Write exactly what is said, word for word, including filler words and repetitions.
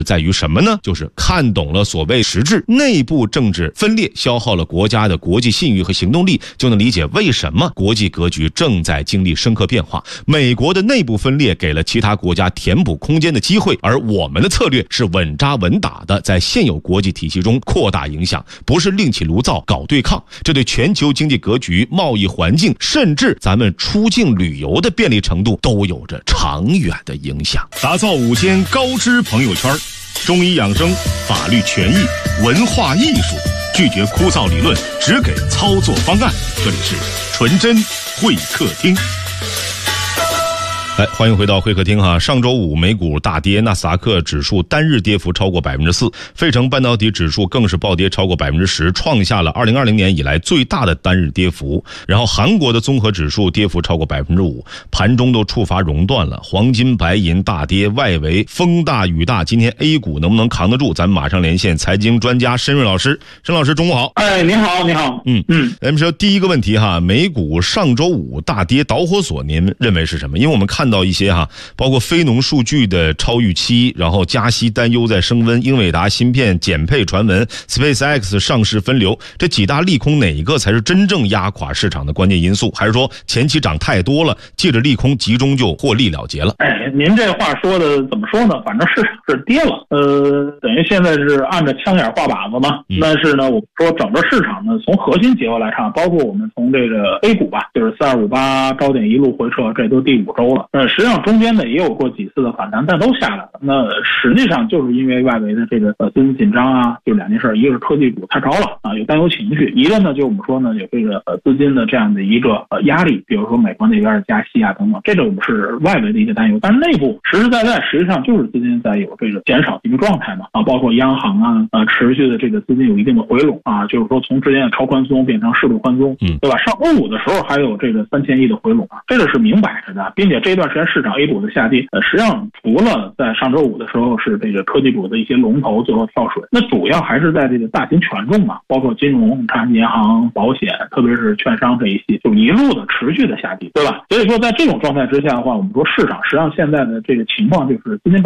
在于什么呢？就是看懂了所谓实质，内部政治分裂消耗了国家的国际信誉和行动力，就能理解为什么国际格局正在经历深刻变化。美国的内部分裂给了其他国家填补空间的机会，而我们的策略是稳扎稳打的在现有国际体系中扩大影响，不是另起炉灶搞对抗。这对全球经济格局、贸易环境，甚至咱们出境旅游的便利程度都有着长远的影响。 打造五千高知朋友圈，中医养生、法律权益、文化艺术，拒绝枯燥理论，只给操作方案。这里是纯真会客厅。 来，欢迎回到会客厅哈。上周五美股大跌，纳斯达克指数单日跌幅超过百分之四，费城半导体指数更是暴跌超过百分之十，创下了二零二零年以来最大的单日跌幅。然后韩国的综合指数跌幅超过百分之五，盘中都触发熔断了，黄金、白银大跌，外围风大雨大。今天 A 股能不能扛得住？咱们马上连线财经专家申瑞老师。申老师，中午好。 哎，你好，你好。 嗯嗯，咱们说第一个问题哈，美股上周五大跌，导火索您认为是什么？因为我们看到一些哈，包括非农数据的超预期，然后加息担忧在升温，英伟达芯片减配传闻， SpaceX 上市分流，这几大利空哪一个才是真正压垮市场的关键因素？还是说前期涨太多了，借着利空集中就获利了结了？ 哎，您这话说的怎么说呢？反正市场是跌了，呃，等于现在是按着枪眼画靶子嘛。嗯、但是呢，我说整个市场呢，从核心结构来看，包括我们从这个 A 股吧，就是四二五八高点一路回撤，这都第五周了。呃，实际上中间呢也有过几次的反弹，但都下来了。那实际上就是因为外围的这个呃资金紧张啊，就两件事，一个是科技股太高了啊，有担忧情绪；一个呢，就我们说呢，有这个呃资金的这样的一个呃压力，比如说美国那边的加息啊等等，这种是外围的一个担忧。但是内部实实在在，实际上就是资金在有这个减少的一个状态嘛啊，包括央行啊呃持续的这个资金有一定的回笼啊，就是说从之前的超宽松变成适度宽松，嗯，对吧？上周五的时候还有这个三千亿的回笼啊，这个是明摆着的，并且这段时间市场 A 股的下跌，呃，实际上除了在上周五的时候是这个科技股的一些龙头最后跳水，那主要还是在这个大型权重嘛，包括金融、产银行、保险，特别是券商这一系，就一路的持续的下跌，对吧？所以说在这种状态之下的话，我们说市场实际上现在的这个情况就是资金